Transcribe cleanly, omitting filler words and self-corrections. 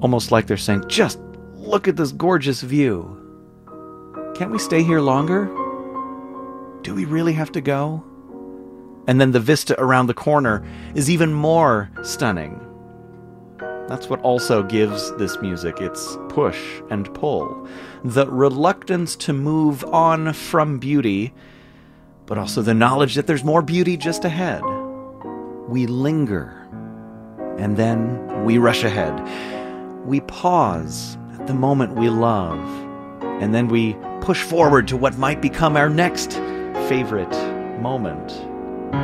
almost like they're saying, just look at this gorgeous view. Can't we stay here longer? Do we really have to go? And then the vista around the corner is even more stunning. That's what also gives this music its push and pull. The reluctance to move on from beauty, but also the knowledge that there's more beauty just ahead. We linger, and then we rush ahead. We pause at the moment we love, and then we push forward to what might become our next favorite moment.